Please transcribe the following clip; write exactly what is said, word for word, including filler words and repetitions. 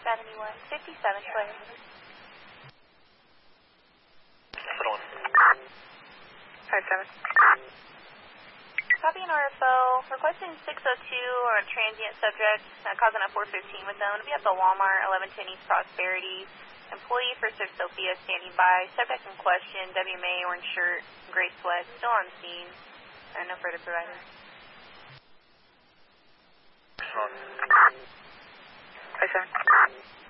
seventy-one fifty-seven, please. Five seven. Copy an R F O. Requesting six oh two or a transient subject uh, causing a four fifteen with zone. Be at the Walmart, eleven ten East Prosperity. Employee for Six Sophia standing by. Subject in question, W M A, orange shirt, gray sweat, still on scene. Uh, no further provided. Five seven.